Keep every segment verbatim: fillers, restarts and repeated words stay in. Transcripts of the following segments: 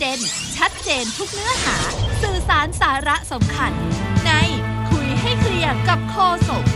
เด็นชัดเจนทุกเนื้อหาสื่อสารสาระสำคัญในคุยให้เคลียร์กับโฆษก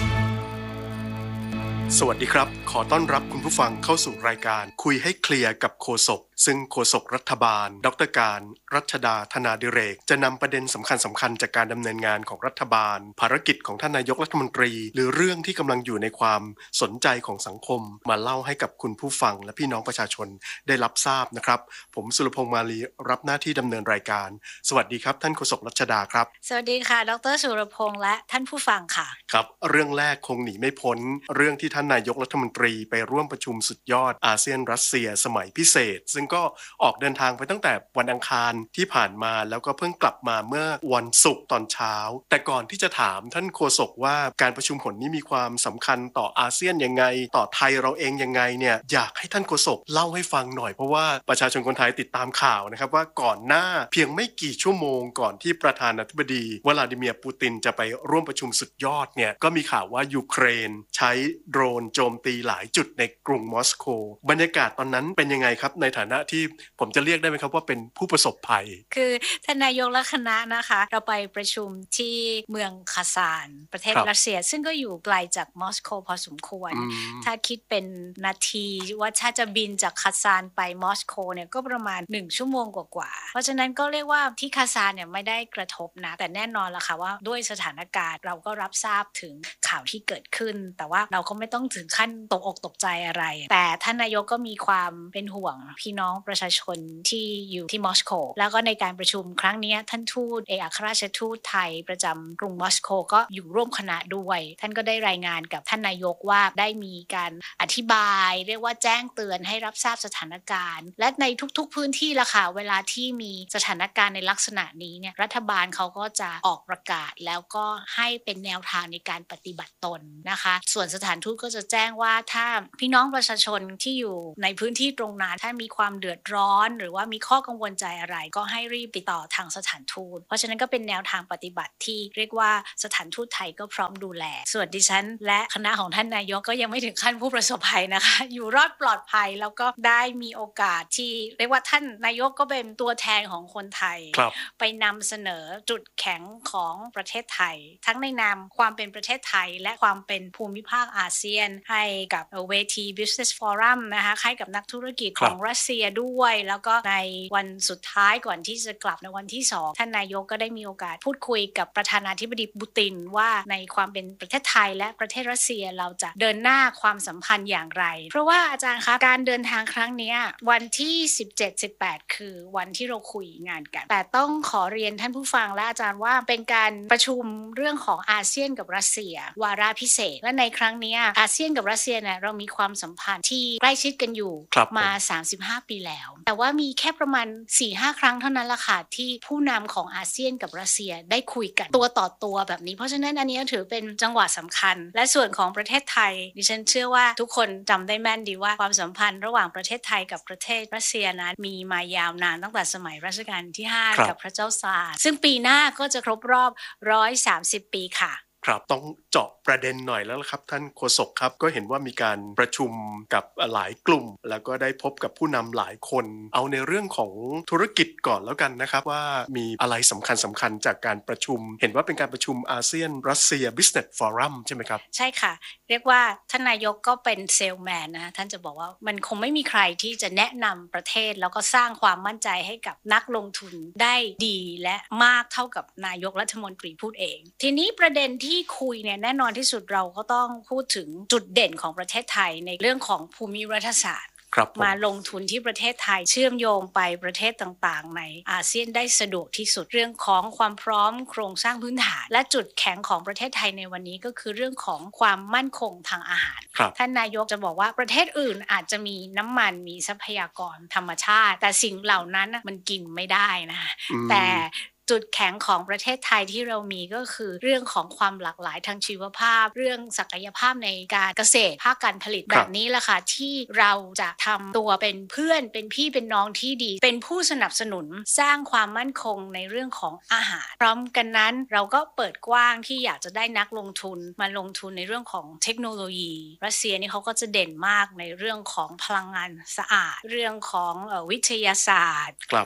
สวัสดีครับขอต้อนรับคุณผู้ฟังเข้าสู่รายการคุยให้เคลียร์กับโฆษกซึ่งโฆษกรัฐบาลดรการรัชดาธนาดิเรกจะนำประเด็นสำคัญสำคัญจากการดำเนินงานของรัฐบาลภารกิจของท่านนายกรัฐมนตรีหรือเรื่องที่กำลังอยู่ในความสนใจของสังคมมาเล่าให้กับคุณผู้ฟังและพี่น้องประชาชนได้รับทราบนะครับผมสุรพงษ์มาลีรับหน้าที่ดำเนินรายการสวัสดีครับท่านโฆษกรัชดาครับสวัสดีค่ะดรสุรพงษ์และท่านผู้ฟังค่ะครับเรื่องแรกคงหนีไม่พ้นเรื่องที่ท่านนายกรัฐมนตรีไปร่วมประชุมสุดยอดอาเซียนรัสเซียสมัยพิเศษซึ่งก็ออกเดินทางไปตั้งแต่วันอังคารที่ผ่านมาแล้วก็เพิ่งกลับมาเมื่อวันศุกร์ตอนเช้าแต่ก่อนที่จะถามท่านโฆษกว่าการประชุมผลนี้มีความสำคัญต่ออาเซียนยังไงต่อไทยเราเองยังไงเนี่ยอยากให้ท่านโฆษกเล่าให้ฟังหน่อยเพราะว่าประชาชนคนไทยติดตามข่าวนะครับว่าก่อนหน้าเพียงไม่กี่ชั่วโมงก่อนที่ประธานาธิบดีวลาดิเมียร์ปูตินจะไปร่วมประชุมสุดยอดเนี่ยก็มีข่าวว่ายูเครนใช้โดรนโจมตีหลายจุดในกรุงมอสโกบรรยากาศตอนนั้นเป็นยังไงครับในฐานะที่ผมจะเรียกได้ไหมครับว่าเป็นผู้ประสบภัยคือท่านนายกและคณะนะคะเราไปประชุมที่เมืองคาซานประเทศรัสเซียซึ่งก็อยู่ไกลจากมอสโกพอสมควรถ้าคิดเป็นนาทีว่าถ้าจะบินจากคาซานไปมอสโกเนี่ยก็ประมาณหนึ่งชั่วโมงกว่าๆเพราะฉะนั้นก็เรียกว่าที่คาซานเนี่ยไม่ได้กระทบนะแต่แน่นอนล่ะค่ะว่าด้วยสถานการณ์เราก็รับทราบถึงข่าวที่เกิดขึ้นแต่ว่าเราก็ไม่ต้องถึงขั้นตกอกตกใจอะไรแต่ท่านนายกก็มีความเป็นห่วงพี่น้องประชาชนที่อยู่ที่มอสโกแล้วก็ในการประชุมครั้งนี้ท่านทูตเอกอัครราชทูตไทยประจำกรุงมอสโกก็อยู่ร่วมคณะด้วยท่านก็ได้รายงานกับท่านนายกว่าได้มีการอธิบายเรียกว่าแจ้งเตือนให้รับทราบสถานการณ์และในทุกๆพื้นที่ละค่ะเวลาที่มีสถานการณ์ในลักษณะนี้เนี่ยรัฐบาลเขาก็จะออกประกาศแล้วก็ให้เป็นแนวทางในการปฏิบัติตนนะคะส่วนสถานทูตก็จะแจ้งว่าถ้าพี่น้องประชาชนที่อยู่ในพื้นที่ตรงนั้นถ้ามีความเดือดร้อนหรือว่ามีข้อกังวลใจอะไรก็ให้รีบติดต่อทางสถานทูตเพราะฉะนั้นก็เป็นแนวทางปฏิบัติที่เรียกว่าสถานทูตไทยก็พร้อมดูแลส่วนดิฉันและคณะของท่านนายกก็ยังไม่ถึงขั้นผู้ประสบภัยนะคะอยู่รอดปลอดภัยแล้วก็ได้มีโอกาสที่เรียกว่าท่านนายกก็เป็นตัวแทนของคนไทยไปนำเสนอจุดแข็งของประเทศไทยทั้งในนามความเป็นประเทศไทยและความเป็นภูมิภาคอาเซียนให้กับเวที Business Forum นะคะให้กับนักธุรกิจของรัสเซียด้วยแล้วก็ในวันสุดท้ายก่อนที่จะกลับในวันที่สองท่านนายกก็ได้มีโอกาสพูดคุยกับประธานาธิบดีปูตินว่าในความเป็นประเทศไทยและประเทศรัสเซียเราจะเดินหน้าความสัมพันธ์อย่างไรเพราะว่าอาจารย์คะการเดินทางครั้งนี้วันที่สิบเจ็ด สิบแปดคือวันที่เราคุยงานกันแต่ต้องขอเรียนท่านผู้ฟังและอาจารย์ว่าเป็นการประชุมเรื่องของอาเซียนกับรัสเซียวาระพิเศษและในครั้งนี้อาเซียนกับรัสเซียเนี่ยเรามีความสัมพันธ์ที่ใกล้ชิดกันอยู่มาสามสิบห้าปีแล้วแต่ว่ามีแค่ประมาณ สี่ห้า ครั้งเท่านั้นละค่ะที่ผู้นำของอาเซียนกับรัสเซียได้คุยกันตัวต่อตัวแบบนี้เพราะฉะนั้นอันนี้ถือเป็นจังหวะสำคัญและส่วนของประเทศไทยดิฉันเชื่อว่าทุกคนจำได้แม่นดีว่าความสัมพันธ์ระหว่างประเทศไทยกับประเทศรัสเซียนั้นมีมายาวนานตั้งแต่สมัยรัชกาลที่ห้ากับพระเจ้าซาร์ซึ่งปีหน้าก็จะครบรอบหนึ่งร้อยสามสิบปีค่ะครับต้องเจาะประเด็นหน่อยแล้วครับท่านโฆษกครับก็เห็นว่ามีการประชุมกับหลายกลุ่มแล้วก็ได้พบกับผู้นำหลายคนเอาในเรื่องของธุรกิจก่อนแล้วกันนะครับว่ามีอะไรสำคัญสำคัญจากการประชุมเห็นว่าเป็นการประชุมอาเซียนรัสเซีย Business Forum ใช่ไหมครับใช่ค่ะเรียกว่าท่านนายกก็เป็นเซลแมนนะท่านจะบอกว่ามันคงไม่มีใครที่จะแนะนำประเทศแล้วก็สร้างความมั่นใจให้กับนักลงทุนได้ดีและมากเท่ากับนายกรัฐมนตรีพูดเองทีนี้ประเด็นที่คุยเนี่ยแน่นอนที่สุดเราก็ต้องพูดถึงจุดเด่นของประเทศไทยในเรื่องของภูมิรัฐศาสตร์มาลงทุนที่ประเทศไทยเชื่อมโยงไปประเทศต่างๆในอาเซียนได้สะดวกที่สุดเรื่องของความพร้อมโครงสร้างพื้นฐานและจุดแข็งของประเทศไทยในวันนี้ก็คือเรื่องของความมั่นคงทางอาหารท่านนายกจะบอกว่าประเทศอื่นอาจจะมีน้ำมันมีทรัพยากรธรรมชาติแต่สิ่งเหล่านั้นมันกินไม่ได้นะแต่จุดแข็งของประเทศไทยที่เรามีก็คือเรื่องของความหลากหลายทางชีวภาพเรื่องศักยภาพในการเกษตรภาคการผลิตแบบนี้แหละค่ะที่เราจะทำตัวเป็นเพื่อนเป็นพี่เป็นน้องที่ดีเป็นผู้สนับสนุนสร้างความมั่นคงในเรื่องของอาหารพร้อมกันนั้นเราก็เปิดกว้างที่อยากจะได้นักลงทุนมาลงทุนในเรื่องของเทคโนโลยีรัสเซียนี่เขาก็จะเด่นมากในเรื่องของพลังงานสะอาดเรื่องของเอ่อวิทยาศาสตร์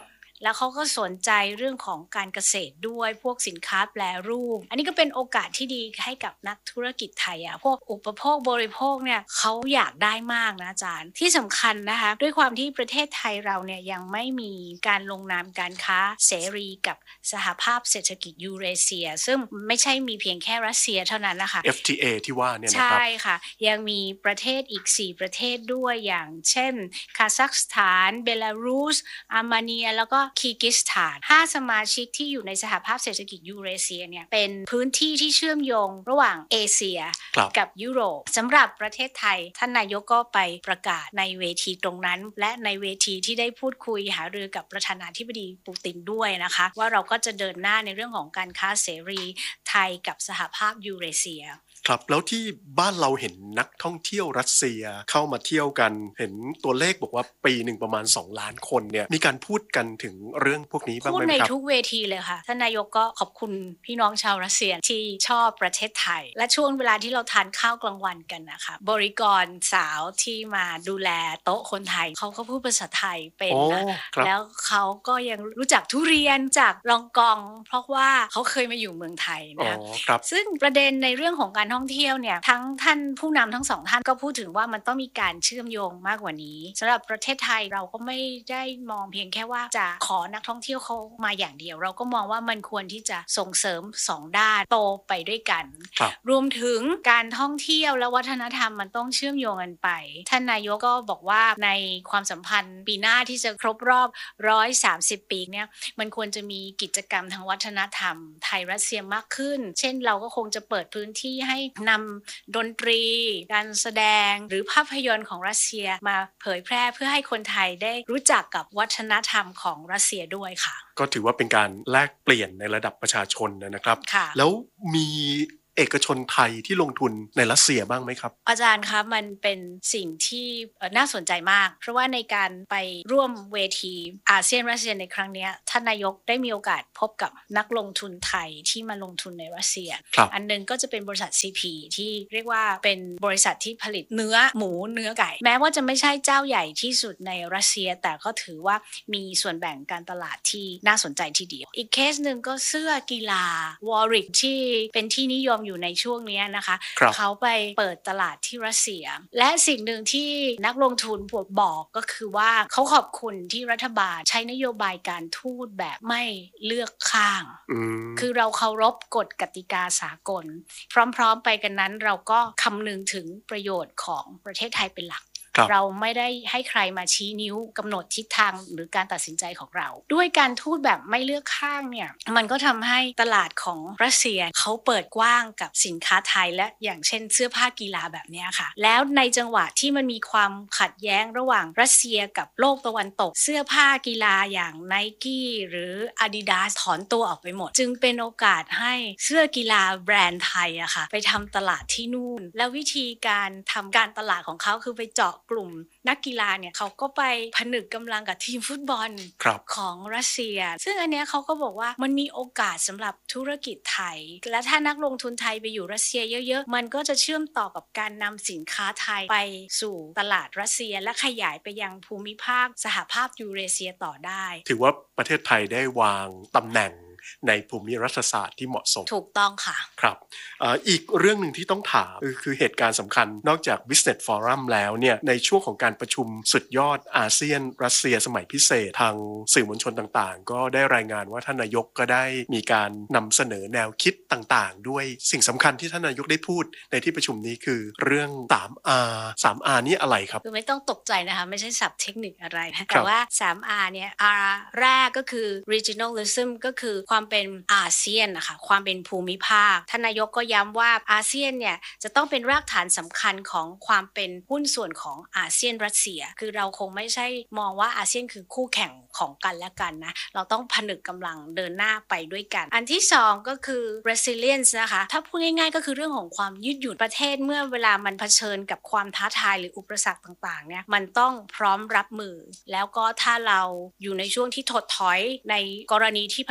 แล้วเขาก็สนใจเรื่องของการเกษตรด้วยพวกสินค้าแปรรูปอันนี้ก็เป็นโอกาสที่ดีให้กับนักธุรกิจไทยอ่ะพวกอุปโภคบริโภคเนี่ยเขาอยากได้มากนะอาจารย์ที่สำคัญนะคะด้วยความที่ประเทศไทยเราเนี่ยยังไม่มีการลงนามการค้าเสรีกับสหภาพเศรษฐกิจยูเรเซียซึ่งไม่ใช่มีเพียงแค่รัสเซียเท่านั้นนะคะเอฟ ที เอ ที่ว่าเนี่ยนะครับใช่ค่ะยังมีประเทศอีกสี่ประเทศด้วยอย่างเช่นคาซัคสถานเบลารุสอาร์เมเนียแล้วก็คีร์กิสถานห้าสมาชิกที่อยู่ในสหภาพเศรษฐกิจยูเรเซียเนี่ยเป็นพื้นที่ที่เชื่อมโยงระหว่างเอเชียกับยุโรปสำหรับประเทศไทยท่านนายกก็ไปประกาศในเวทีตรงนั้นและในเวทีที่ได้พูดคุยหารือกับประธานาธิบดีปูตินด้วยนะคะว่าเราก็จะเดินหน้าในเรื่องของการค้าเสรีไทยกับสหภาพยูเรเซียครับแล้วที่บ้านเราเห็นนักท่องเที่ยวรัสเซียเข้ามาเที่ยวกันเห็นตัวเลขบอกว่าปีหนึ่งประมาณสองล้านคนเนี่ยมีการพูดกันถึงเรื่องพวกนี้บ้างไหมครับพูดในทุกเวทีเลยค่ะท่านนายกก็ขอบคุณพี่น้องชาวรัสเซียที่ชอบประเทศไทยและช่วงเวลาที่เราทานข้าวกลางวันกันนะคะบริกรสาวที่มาดูแลโต๊ะคนไทยเขาก็พูดภาษาไทยเป็นนะแล้วเขาก็ยังรู้จักทุเรียนจากรองกองเพราะว่าเขาเคยมาอยู่เมืองไทยนะซึ่งประเด็นในเรื่องของการท่องเที่ยวเนี่ยทั้งท่านผู้นำทั้งสองท่านก็พูดถึงว่ามันต้องมีการเชื่อมโยงมากกว่านี้สำหรับประเทศไทยเราก็ไม่ได้มองเพียงแค่ว่าจะขอนักท่องเที่ยวเขามาอย่างเดียวเราก็มองว่ามันควรที่จะส่งเสริมสองด้านโตไปด้วยกันรวมถึงการท่องเที่ยวและวัฒนธรรมมันต้องเชื่อมโยงกันไปท่านนายกก็บอกว่าในความสัมพันธ์ปีหน้าที่จะครบรอบหนึ่งร้อยสามสิบปีเนี่ยมันควรจะมีกิจกรรมทางวัฒนธรรมไทยรัสเซียมากขึ้นเช่นเราก็คงจะเปิดพื้นที่ให้นำดนตรีการแสดงหรือภาพยนตร์ของรัสเซียมาเผยแพร่เพื่อให้คนไทยได้รู้จักกับวัฒนธรรมของรัสเซียด้วยค่ะก็ถือว่าเป็นการแลกเปลี่ยนในระดับประชาชนนะครับแล้วมีเอกชนไทยที่ลงทุนในรัสเซียบ้างไหมครับอาจารย์คะมันเป็นสิ่งที่น่าสนใจมากเพราะว่าในการไปร่วมเวทีอาเซียนรัสเซียในครั้งนี้ท่านนายกได้มีโอกาสพบกับนักลงทุนไทยที่มาลงทุนในรัสเซียอันนึงก็จะเป็นบริษัท ซี พี ที่เรียกว่าเป็นบริษัทที่ผลิตเนื้อหมูเนื้อไก่แม้ว่าจะไม่ใช่เจ้าใหญ่ที่สุดในรัสเซียแต่ก็ถือว่ามีส่วนแบ่งการตลาดที่น่าสนใจทีเดียวอีกเคสหนึ่งก็เสื้อกีฬาวอริกที่เป็นที่นิยมอยู่ในช่วงนี้นะคะเขาไปเปิดตลาดที่รัสเซียและสิ่งหนึ่งที่นักลงทุนบอกก็คือว่าเขาขอบคุณที่รัฐบาลใช้นโยบายการทูตแบบไม่เลือกข้างคือเราเคารพกฎกติกาสากลพร้อมๆไปกันนั้นเราก็คำนึงถึงประโยชน์ของประเทศไทยเป็นหลักเราไม่ได้ให้ใครมาชี้นิ้วกำหนดทิศทางหรือการตัดสินใจของเราด้วยการทูตแบบไม่เลือกข้างเนี่ยมันก็ทำให้ตลาดของรัสเซียเขาเปิดกว้างกับสินค้าไทยและอย่างเช่นเสื้อผ้ากีฬาแบบนี้ค่ะแล้วในจังหวะที่มันมีความขัดแย้งระหว่างรัสเซียกับโลกตะวันตกเสื้อผ้ากีฬาอย่าง Nike หรือ Adidas ถอนตัวออกไปหมดจึงเป็นโอกาสให้เสื้อกีฬาแบรนด์ไทยอะค่ะไปทำตลาดที่นู่นแล้ววิธีการทำการตลาดของเขาคือไปเจาะกลุ่มนักกีฬาเนี่ยเขาก็ไปผนึกกำลังกับทีมฟุตบอลของรัสเซียซึ่งอันเนี้ยเขาก็บอกว่ามันมีโอกาสสำหรับธุรกิจไทยและถ้านักลงทุนไทยไปอยู่รัสเซียเยอะๆมันก็จะเชื่อมต่อกับการนำสินค้าไทยไปสู่ตลาดรัสเซียและขยายไปยังภูมิภาคสหภาพยูเรเซียต่อได้ถือว่าประเทศไทยได้วางตำแหน่งในภูมิรัฐศาสตร์ที่เหมาะสมถูกต้องค่ะครับ อ, อีกเรื่องหนึ่งที่ต้องถามคือเหตุการณ์สำคัญนอกจาก Business Forum แล้วเนี่ยในช่วงของการประชุมสุดยอดอาเซียนรัสเซียสมัยพิเศษทางสื่อมวลชนต่างๆก็ได้รายงานว่าท่านนายกก็ได้มีการนำเสนอแนวคิดต่างๆด้วยสิ่งสำคัญที่ท่านนายกได้พูดในที่ประชุมนี้คือเรื่อง ทรี อาร์ ทรี อาร์ นี่อะไรครับคือไม่ต้องตกใจนะคะไม่ใช่ศัพท์เทคนิคอะไรนะแต่ว่า ทรี อาร์ เนี่ย R แรกก็คือ regionalism ก็คือความเป็นอาเซียนนะคะความเป็นภูมิภาคท่านนายกก็ย้ำว่าอาเซียนเนี่ยจะต้องเป็นรากฐานสำคัญของความเป็นหุ้นส่วนของอาเซียนรัสเซียคือเราคงไม่ใช่มองว่าอาเซียนคือคู่แข่งของกันและกันนะเราต้องผนึกกำลังเดินหน้าไปด้วยกันอันที่สองก็คือ resilience นะคะถ้าพูดง่ายๆก็คือเรื่องของความยืดหยุ่นประเทศเมื่อเวลามันเผชิญกับความท้าทายหรืออุปสรรคต่างๆเนี่ยมันต้องพร้อมรับมือแล้วก็ถ้าเราอยู่ในช่วงที่ถดถอยในกรณีที่เผชิญกับอุ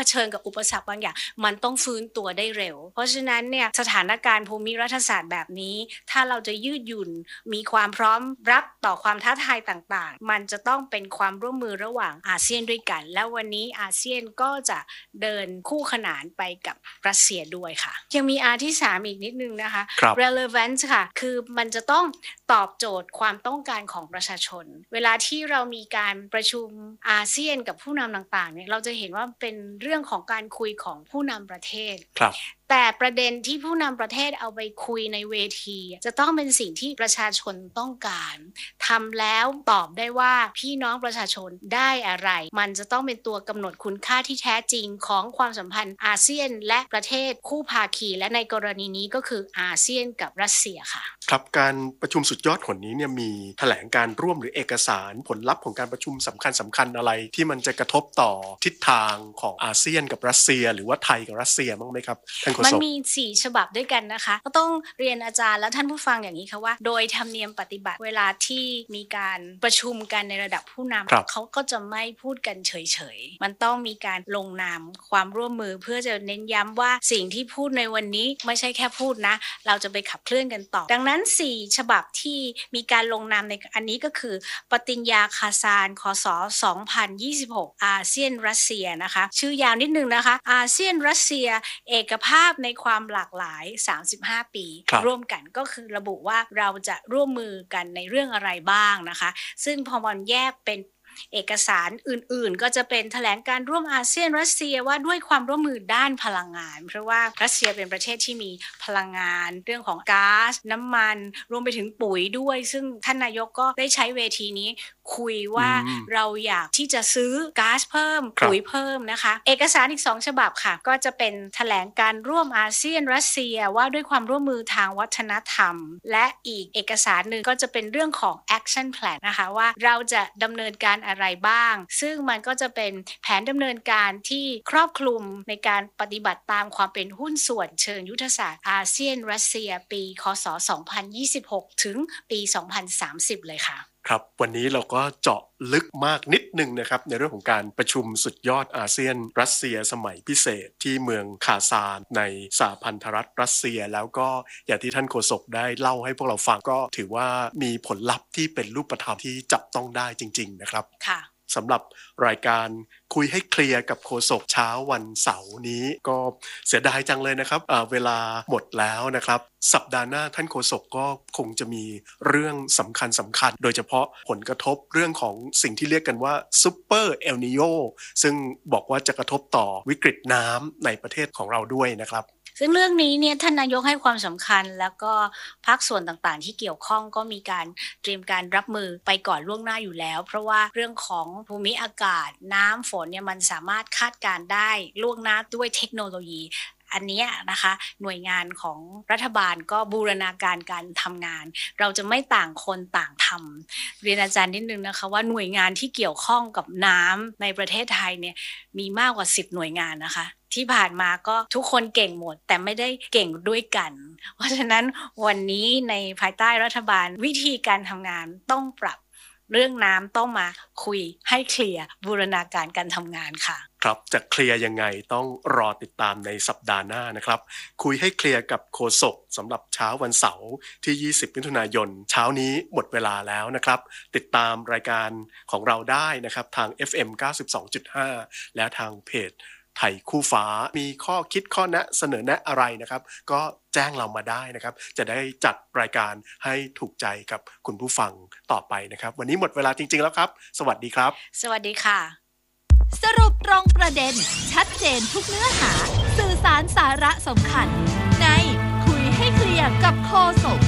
อุปสรรคบางอย่างมันต้องฟื้นตัวได้เร็วเพราะฉะนั้นเนี่ยสถานการณ์ภูมิรัฐศาสตร์แบบนี้ถ้าเราจะยืดหยุ่นมีความพร้อมรับต่อความท้าทายต่างๆมันจะต้องเป็นความร่วมมือระหว่างอาเซียนด้วยกันแล้ววันนี้อาเซียนก็จะเดินคู่ขนานไปกับรัสเซียด้วยค่ะยังมีอาที่สามอีกนิดนึงนะคะ relevance ค่ะคือมันจะต้องตอบโจทย์ความต้องการของประชาชนเวลาที่เรามีการประชุมอาเซียนกับผู้นำต่างๆเนี่ยเราจะเห็นว่าเป็นเรื่องของการคุยของผู้นำประเทศครับแต่ประเด็นที่ผู้นำประเทศเอาไปคุยในเวทีจะต้องเป็นสิ่งที่ประชาชนต้องการทำแล้วตอบได้ว่าพี่น้องประชาชนได้อะไรมันจะต้องเป็นตัวกำหนดคุณค่าที่แท้จริงของความสัมพันธ์อาเซียนและประเทศคู่ภาคีและในกรณีนี้ก็คืออาเซียนกับรัสเซียค่ะครับการประชุมสุดยอดหนนี้เนี่ยมีแถลงการร่วมหรือเอกสารผลลัพธ์ของการประชุมสำคัญสำคัญอะไรที่มันจะกระทบต่อทิศทางของอาเซียนกับรัสเซียหรือว่าไทยกับรัสเซียบ้างไหมครับท่านโฆษกมันมีสี่ฉบับด้วยกันนะคะก็ต้องเรียนอาจารย์และท่านผู้ฟังอย่างนี้ค่ะว่าโดยธรรมเนียมปฏิบัติเวลาที่มีการประชุมกันในระดับผู้นำเขาก็จะไม่พูดกันเฉยๆมันต้องมีการลงนามความร่วมมือเพื่อจะเน้นย้ำว่าสิ่งที่พูดในวันนี้ไม่ใช่แค่พูดนะเราจะไปขับเคลื่อนกันต่อดังนั้นสี่ฉบับที่มีการลงนามในอันนี้ก็คือปฏิญญาคาซานคศสองพันยี่สิบหกอาเซียนรัสเซียนะคะชื่อยาวนิดนึงนะคะอาเซียนรัสเซียเอกภาพในความหลากหลายสามสิบห้าปีร่วมกันก็คือระบุว่าเราจะร่วมมือกันในเรื่องอะไรบ้างนะคะซึ่งพอมันแยกเป็นเอกสารอื่นๆก็จะเป็นแถลงการร่วมอาเซียนรัสเซียว่าด้วยความร่วมมือด้านพลังงานเพราะว่ารัสเซียเป็นประเทศที่มีพลังงานเรื่องของก๊าซน้ำมันรวมไปถึงปุ๋ยด้วยซึ่งท่านนายกก็ได้ใช้เวทีนี้คุยว่าเราอยากที่จะซื้อก๊าซเพิ่มปุ๋ยเพิ่มนะคะเอกสารอีกสองฉบับค่ะก็จะเป็นแถลงการร่วมอาเซียนรัสเซียว่าด้วยความร่วมมือทางวัฒนธรรมและอีกเอกสารหนึ่งก็จะเป็นเรื่องของ action plan นะคะว่าเราจะดำเนินการอะไรบ้างซึ่งมันก็จะเป็นแผนดำเนินการที่ครอบคลุมในการปฏิบัติตามความเป็นหุ้นส่วนเชิงยุทธศาสตร์อาเซียนรัสเซียปีคศสองพันยี่สิบหกถึงปีสองพันสามสิบเลยค่ะครับวันนี้เราก็เจาะลึกมากนิดนึงนะครับในเรื่องของการประชุมสุดยอดอาเซียนรัสเซียสมัยพิเศษที่เมืองคาซานในสหพันธรัฐรัสเซียแล้วก็อย่างที่ท่านโฆษกได้เล่าให้พวกเราฟังก็ถือว่ามีผลลัพธ์ที่เป็นรูปธรรมที่จับต้องได้จริงๆนะครับค่ะสำหรับรายการคุยให้เคลียร์กับโฆษกเช้าวันเสาร์นี้ก็เสียดายจังเลยนะครับเวลาหมดแล้วนะครับสัปดาห์หน้าท่านโฆษกก็คงจะมีเรื่องสำคัญสำคัญโดยเฉพาะผลกระทบเรื่องของสิ่งที่เรียกกันว่าซุปเปอร์เอลนิโญซึ่งบอกว่าจะกระทบต่อวิกฤตน้ำในประเทศของเราด้วยนะครับซึ่งเรื่องนี้เนี่ยท่านนายกให้ความสำคัญแล้วก็ภาคส่วนต่างๆที่เกี่ยวข้องก็มีการเตรียมการรับมือไปก่อนล่วงหน้าอยู่แล้วเพราะว่าเรื่องของภูมิอากาศน้ำฝนเนี่ยมันสามารถคาดการได้ล่วงหน้าด้วยเทคโนโลยีอันนี้นะคะหน่วยงานของรัฐบาลก็บูรณาการการทำงานเราจะไม่ต่างคนต่างทำเรียนอาจารย์นิดนึงนะคะว่าหน่วยงานที่เกี่ยวข้องกับน้ำในประเทศไทยเนี่ยมีมากกว่าสิบหน่วยงานนะคะที่ผ่านมาก็ทุกคนเก่งหมดแต่ไม่ได้เก่งด้วยกันเพราะฉะนั้นวันนี้ในภายใต้รัฐบาลวิธีการทำงานต้องปรับเรื่องน้ำต้องมาคุยให้เคลียร์บูรณาการการทำงานค่ะครับจะเคลียร์ยังไงต้องรอติดตามในสัปดาห์หน้านะครับคุยให้เคลียร์กับโฆษกสำหรับเช้าวันเสาร์ที่ยี่สิบมิถุนายนเช้านี้หมดเวลาแล้วนะครับติดตามรายการของเราได้นะครับทาง เอฟ เอ็ม เก้าสิบสองจุดห้า และทางเพจไทยคู่ฟ้ามีข้อคิดข้อแนะเสนอแนะอะไรนะครับก็แจ้งเรามาได้นะครับจะได้จัดรายการให้ถูกใจกับคุณผู้ฟังต่อไปนะครับวันนี้หมดเวลาจริงๆแล้วครับสวัสดีครับสวัสดีค่ะสรุปตรงประเด็นชัดเจนทุกเนื้อหาสื่อสารสาระสำคัญในคุยให้เคลียร์กับโฆษก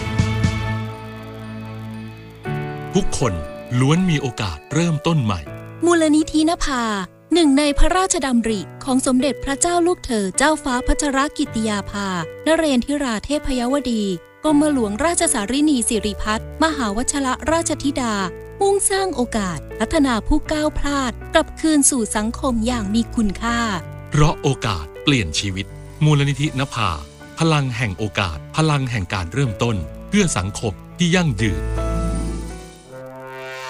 ทุกคนล้วนมีโอกาสเริ่มต้นใหม่มูลนิธินภาหนึ่งในพระราชดำริของสมเด็จพระเจ้าลูกเธอเจ้าฟ้าพัชรกิติยาภานเรนทิราเทพยวดีกรมหลวงราชสารินีสิริพัฒน์มหาวชรราชธิดามุ่งสร้างโอกาสพัฒนาผู้ก้าวพลาดกลับคืนสู่สังคมอย่างมีคุณค่าเพราะโอกาสเปลี่ยนชีวิตมูลนิธินภาพลังแห่งโอกาสพลังแห่งการเริ่มต้นเพื่อสังคมที่ยั่งยืน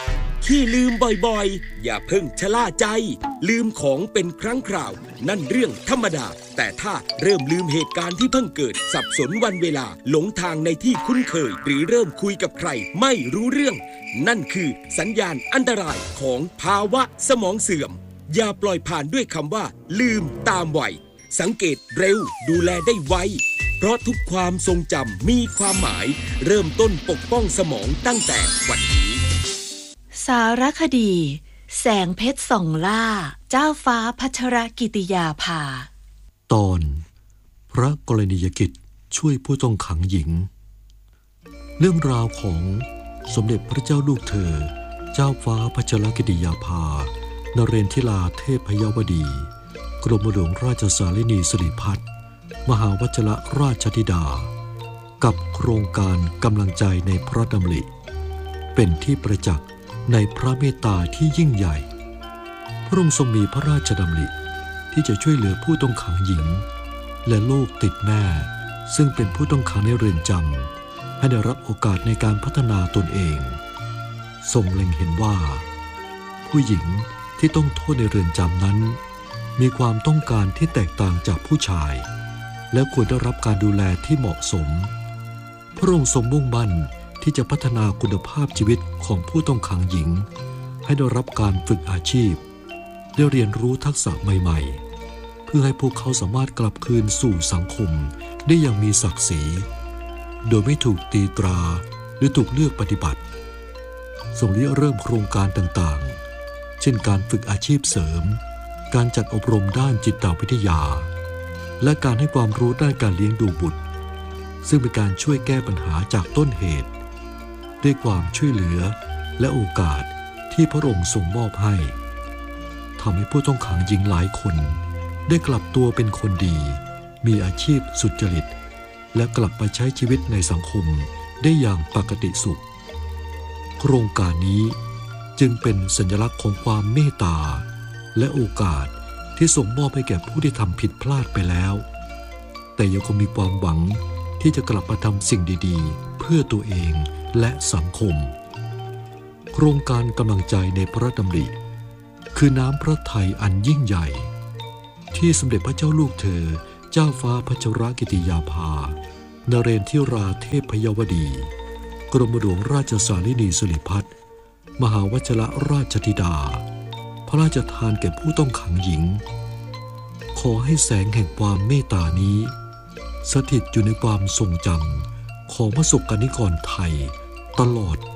ขี้ลืมบ่อยๆอย่าเพิ่งชะล่าใจลืมของเป็นครั้งคราวนั่นเรื่องธรรมดาแต่ถ้าเริ่มลืมเหตุการณ์ที่เพิ่งเกิดสับสนวันเวลาหลงทางในที่คุ้นเคยหรือเริ่มคุยกับใครไม่รู้เรื่องนั่นคือสัญญาณอันตรายของภาวะสมองเสื่อมอย่าปล่อยผ่านด้วยคำว่าลืมตามวัยสังเกตเร็วดูแลได้ไวเพราะทุกความทรงจำมีความหมายเริ่มต้นปกป้องสมองตั้งแต่วันนี้สารคดีแสงเพชรส่องล่าเจ้าฟ้าพัชรกิติยาภาตอนพระกรณียกิจช่วยผู้ต้องขังหญิงเรื่องราวของสมเด็จพระเจ้าลูกเธอเจ้าฟ้าพัชรกิติยาภานเรนทิราเทพยวดีกรมหลวงราชสารินีสิริพัฒน์มหาวชิรราชธิดากับโครงการกำลังใจในพระดำริเป็นที่ประจักษ์ในพระเมตตาที่ยิ่งใหญ่พระองค์ทรงมีพระราชดำริที่จะช่วยเหลือผู้ต้องขังหญิงและลูกติดแม่ซึ่งเป็นผู้ต้องขังในเรือนจำให้ได้รับโอกาสในการพัฒนาตนเองทรงเล็งเห็นว่าผู้หญิงที่ต้องโทษในเรือนจำนั้นมีความต้องการที่แตกต่างจากผู้ชายและควรได้รับการดูแลที่เหมาะสมพระองค์ทรงมุ่งมั่นที่จะพัฒนาคุณภาพชีวิตของผู้ต้องขังหญิงให้ได้รับการฝึกอาชีพได้เรียนรู้ทักษะใหม่ๆเพื่อให้พวกเขาสามารถกลับคืนสู่สังคมได้อย่างมีศักดิ์ศรีโดยไม่ถูกตีตราหรือถูกเลือกปฏิบัติทรงเริ่มโครงการต่างๆเช่นการฝึกอาชีพเสริมการจัดอบรมด้านจิตวิทยาและการให้ความรู้ด้านการเลี้ยงดูบุตรซึ่งเป็นการช่วยแก้ปัญหาจากต้นเหตุด้วยความช่วยเหลือและโอกาสที่พระองค์ทรงมอบให้ทำให้ผู้ต้องขังหญิงหลายคนได้กลับตัวเป็นคนดีมีอาชีพสุจริตและกลับไปใช้ชีวิตในสังคมได้อย่างปกติสุขโครงการนี้จึงเป็นสัญลักษณ์ของความเมตตาและโอกาสที่ทรงมอบให้แก่ผู้ที่ทำผิดพลาดไปแล้วแต่ยังคงมีความหวังที่จะกลับมาทำสิ่งดีๆเพื่อตัวเองและสังคมโครงการกำลังใจในพระดำริคือน้ำพระทัยอันยิ่งใหญ่ที่สมเด็จพระเจ้าลูกเธอเจ้าฟ้าพัชรกิติยาภานเรนทิราเทพยวดีกรมหลวงราชสารินีสิริพัฒน์มหาวชิรราชธิดาพระราชทานแก่ผู้ต้องขังหญิงขอให้แสงแห่งความเมตตานี้สถิตอยู่ในความทรงจำของประสบกนิกรไทยตลอดไป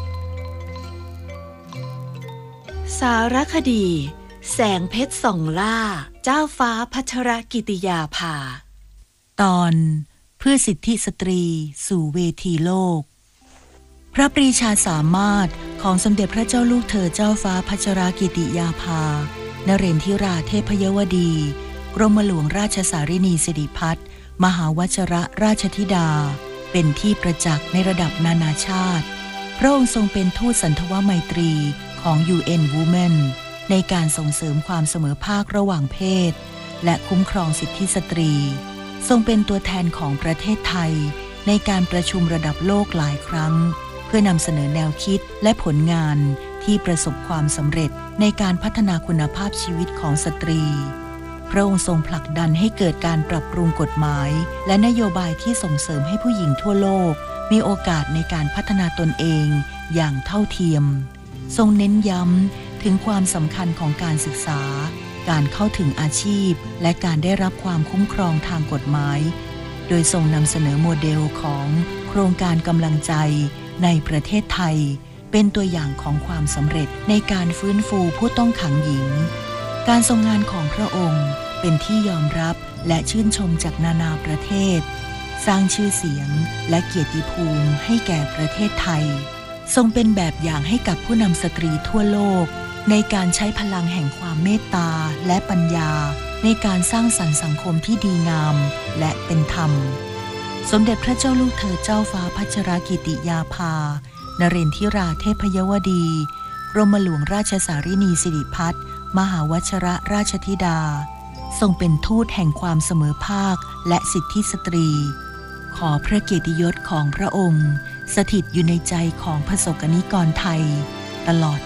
สารคดีแสงเพชรส่องล่าเจ้าฟ้าพัชรกิติยาภาตอนเพื่อสิทธิสตรีสู่เวทีโลกพระปรีชาสามารถของสมเด็จพระเจ้าลูกเธอเจ้าฟ้าพัชรกิติยาภานเรนทิราเทพยวดีกรมหลวงราชสารินีสิริพัฒน์มหาวชิรราชธิดาเป็นที่ประจักษ์ในระดับนานาชาติพระองค์ทรงเป็นทูตสันทวไมตรีของ ยู เอ็น Women ในการส่งเสริมความเสมอภาคระหว่างเพศและคุ้มครองสิทธิสตรีทรงเป็นตัวแทนของประเทศไทยในการประชุมระดับโลกหลายครั้งเพื่อนำเสนอแนวคิดและผลงานที่ประสบความสำเร็จในการพัฒนาคุณภาพชีวิตของสตรีพระองค์ทรงผลักดันให้เกิดการปรับปรุงกฎหมายและนโยบายที่ส่งเสริมให้ผู้หญิงทั่วโลกมีโอกาสในการพัฒนาตนเองอย่างเท่าเทียมทรงเน้นย้ำถึงความสำคัญของการศึกษาการเข้าถึงอาชีพและการได้รับความคุ้มครองทางกฎหมายโดยทรงนำเสนอโมเดลของโครงการกำลังใจในประเทศไทยเป็นตัวอย่างของความสำเร็จในการฟื้นฟูผู้ต้องขังหญิงการทรงงานของพระองค์เป็นที่ยอมรับและชื่นชมจากนานาประเทศสร้างชื่อเสียงและเกียรติภูมิให้แก่ประเทศไทยทรงเป็นแบบอย่างให้กับผู้นำสตรีทั่วโลกในการใช้พลังแห่งความเมตตาและปัญญาในการสร้างสรรค์สังคมที่ดีงามและเป็นธรรมสมเด็จพระเจ้าลูกเธอเจ้าฟ้าพัชรกิติยาภานเรนทิราเทพยวดีกรมหลวงราชสารินีสิริพัฒน์มหาวชิรราชธิดาทรงเป็นทูตแห่งความเสมอภาคและสิทธิสตรีขอพระเกียรติยศของพระองค์สถิตอยู่ในใจของประสบกนิกรไทยตลอด